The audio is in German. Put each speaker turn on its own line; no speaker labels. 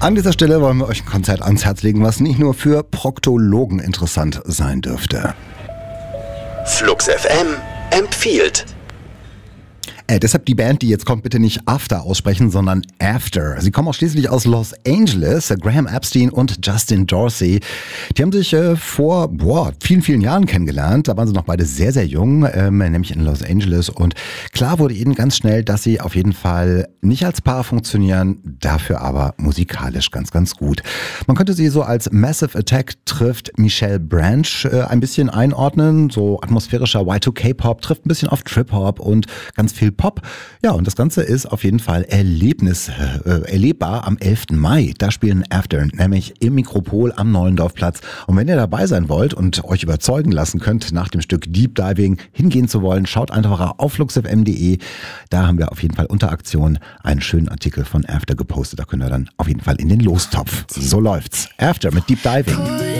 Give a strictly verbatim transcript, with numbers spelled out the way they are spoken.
An dieser Stelle wollen wir euch ein Konzert ans Herz legen, was nicht nur für Proktologen interessant sein dürfte.
Flux F M empfiehlt.
Äh, deshalb die Band, die jetzt kommt, bitte nicht After aussprechen, sondern After. Sie kommen auch schließlich aus Los Angeles. Graham Epstein und Justin Dorsey. Die haben sich äh, vor boah, vielen, vielen Jahren kennengelernt. Da waren sie noch beide sehr, sehr jung, ähm, nämlich in Los Angeles. Und klar wurde ihnen ganz schnell, dass sie auf jeden Fall nicht als Paar funktionieren, dafür aber musikalisch ganz, ganz gut. Man könnte sie so als Massive Attack trifft Michelle Branch äh, ein bisschen einordnen. So atmosphärischer Y zwei K-Pop trifft ein bisschen auf Trip-Hop und ganz viel Pop. Ja, und das Ganze ist auf jeden Fall Erlebnis, äh, erlebbar am elften Mai. Da spielen After, nämlich im Mikropol am Neulendorfplatz. Und wenn ihr dabei sein wollt und euch überzeugen lassen könnt, nach dem Stück Deep Diving hingehen zu wollen, schaut einfach auf fluxfm punkt de. Da haben wir auf jeden Fall unter Aktion einen schönen Artikel von After gepostet. Da könnt ihr dann auf jeden Fall in den Lostopf. So läuft's. After mit Deep Diving.